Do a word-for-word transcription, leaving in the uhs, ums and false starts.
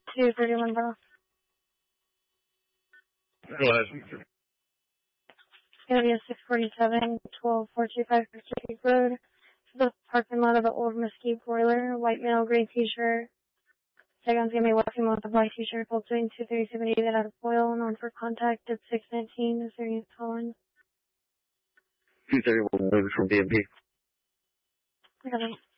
two thirty-one Bell. Go ahead. Gonna be a six forty-seven, twelve four two five Pacific Road. The parking lot of the old Mesquite Boiler, white male, gray t-shirt. Second's gonna be walking with a black t-shirt, full swing, two thirty-seven eighty, out of foil, and on for contact at six nineteen, is there any calling? two thirty-one from D M P. I got it.